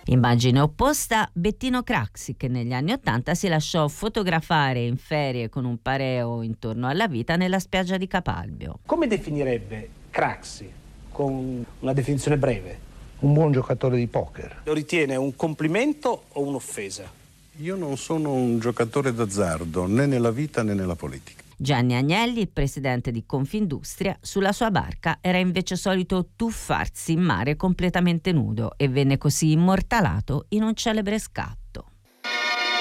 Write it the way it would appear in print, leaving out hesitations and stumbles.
Immagine opposta Bettino Craxi, che negli anni '80 si lasciò fotografare in ferie con un pareo intorno alla vita nella spiaggia di Capalbio. Come definirebbe Craxi con una definizione breve? Un buon giocatore di poker. Lo ritiene un complimento o un'offesa? Io non sono un giocatore d'azzardo, né nella vita né nella politica. Gianni Agnelli, il presidente di Confindustria, sulla sua barca era invece solito tuffarsi in mare completamente nudo e venne così immortalato in un celebre scatto.